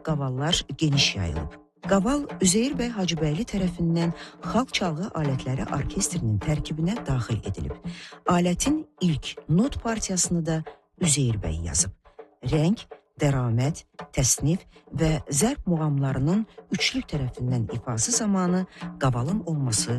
qavallar geniş yayılıb. Qaval Üzeyir bəy Hacıbəyli tərəfindən xalq çalğı alətləri orkestrinin tərkibinə daxil edilib. Alətin ilk not partiyasını da Üzeyir bəy yazıb. Rəng, dəraməd, təsnif və zərb muğamlarının üçlük tərəfindən ifası zamanı qavalın olması